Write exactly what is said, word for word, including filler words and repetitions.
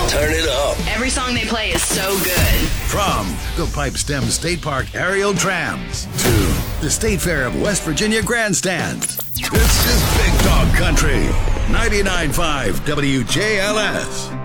Turn it up. Every song they play is so good. From the Pipestem State Park aerial trams to the State Fair of West Virginia grandstands. This is Big Dog Country. ninety-nine point five W J L S.